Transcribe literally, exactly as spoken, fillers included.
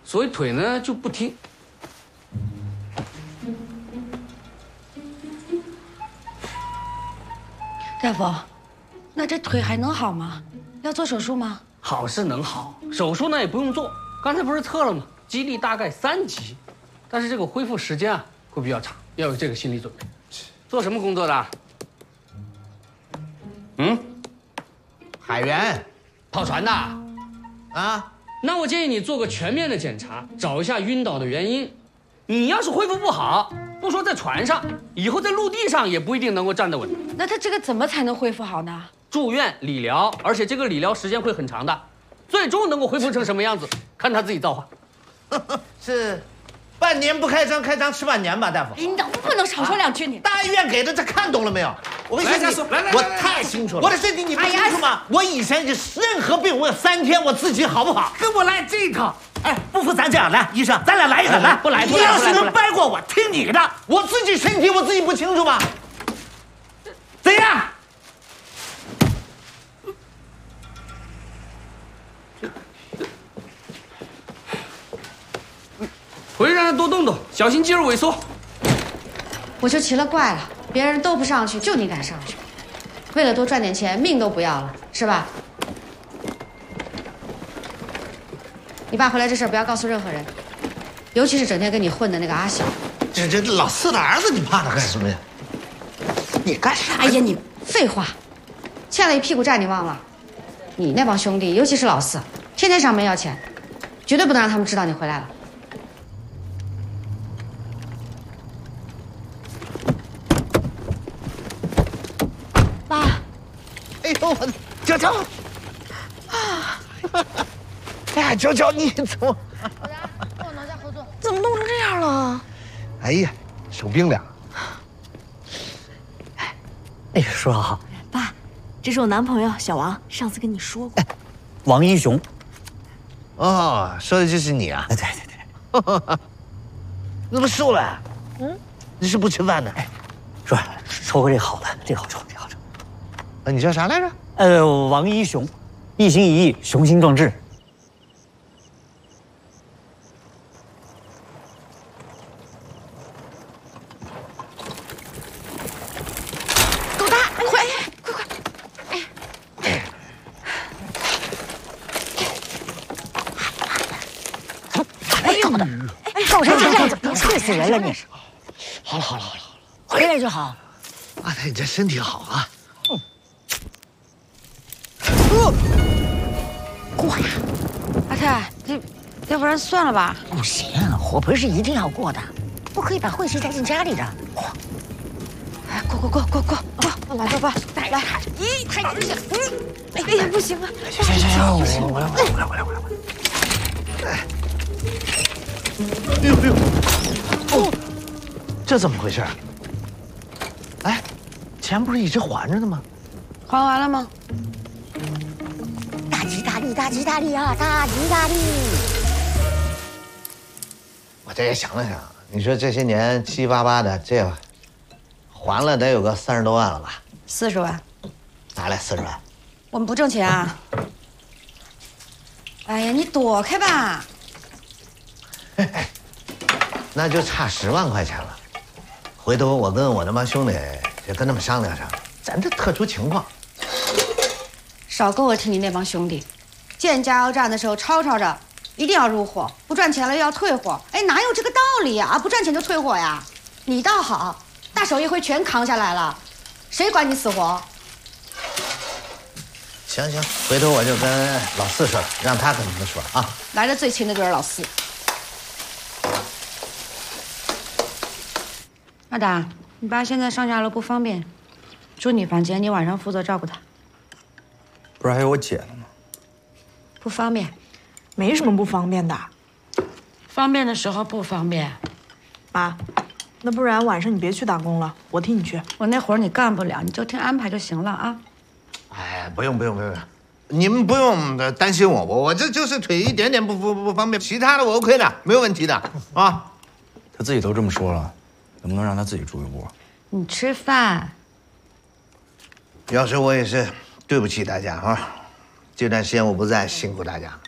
所以腿呢就不听。 大夫，那这腿还能好吗？要做手术吗？ 好是能好，手术呢也不用做。刚才不是测了吗？肌力大概三级，但是这个恢复时间啊会比较长，要有这个心理准备。做什么工作的？嗯， 海员， 跑船的。 啊， 那我建议你做个全面的检查，找一下晕倒的原因。你要是恢复不好，不说在船上，以后在陆地上也不一定能够站得稳。 那他这个怎么才能恢复好呢？ 住院理疗，而且这个理疗时间会很长的，最终能够恢复成什么样子，看他自己造化。 是半年不开张，开张吃半年吧，大夫。 你能不能少说两句你？ 大医院给的，这看懂了没有？我跟你说， 来来来， 我太清楚了。我的身体你不清楚吗？我以前是任何病，我有三天我自己好不好？ 跟我来这一套。 哎，不服咱这样，来，医生，咱俩来一个，来， 不来， 你要是能掰过我，听你的。我自己身体我自己不清楚吗？怎样？ 回去让他多动动，小心肌肉萎缩。 我就奇了怪了，别人都不上去，就你敢上去，为了多赚点钱，命都不要了，是吧？你爸回来这事儿不要告诉任何人，尤其是整天跟你混的那个阿晓。 这这老四的儿子，你怕他干什么呀？ 你干啥？ 哎呀，你废话，欠了一屁股债，你忘了？你那帮兄弟，尤其是老四，天天上门要钱，绝对不能让他们知道你回来了。 爸， 哎呦我的娇娇啊！哎呀，娇娇你怎么？ 跟我挪下后座。 怎么弄成这样了？ 哎呀，手冰凉。 哎，叔好。 爸，这是我男朋友小王，上次跟你说过。 哎，王一雄。 哦，说的就是你啊？ 哎，对对对。 你怎么瘦了？嗯，你是不吃饭的？哎， 叔，抽个这好的，这个好抽，这个好抽。 啊，你叫啥来着？ 呃，王一雄，一心一意，雄心壮志。 狗大，快快快！ 哎呦我的！哎，搞成这样子，气死人了你！ 好了好了好了， 回来就好。 阿太，你这身体好啊。嗯。 过呀！阿太，这要不然算了吧？ 不行，火盆是一定要过的，不可以把晦气带进家里的。 哎，过过过过过过！来，爸爸，来来，咦，太危险！嗯，哎呀，不行了！ 行行行行，我我来我来我来我来我来。 哎，哎呦哎呦，哦，这怎么回事？哎，钱不是一直还着呢吗？ 还完了吗？ 大吉大利，大吉大利啊！大吉大利！ 我这也想了想，你说这些年七七八八的，这还了得有个三十多万了吧？ 四十万。 哪来四十万？ 我们不挣钱啊！哎呀，你躲开吧！ 那就差十万块钱了。回头我跟我那帮兄弟也跟他们商量商量，咱这特殊情况。 少跟我提你那帮兄弟，建加油站的时候吵吵着，一定要入伙，不赚钱了又要退伙。哎，哪有这个道理呀？啊，不赚钱就退伙呀？你倒好，大手一挥全扛下来了，谁管你死活？ 行行，回头我就跟老四说了，让他跟他们说啊。 来的最勤的就是老四。二达，你爸现在上下楼不方便，住你房间，你晚上负责照顾他。 不是还有我姐呢吗？ 不方便， 没什么不方便的。 方便的时候不方便。 妈，那不然晚上你别去打工了，我替你去。 我那活儿你干不了，你就听安排就行了啊。 哎，不用不用不用，你们不用担心我，我我这就是腿一点点不不不方便，其他的我 OK 的，没有问题的啊。 他自己都这么说了，能不能让他自己住一屋？ 你吃饭。 要是我也是对不起大家啊，这段时间我不在，辛苦大家了。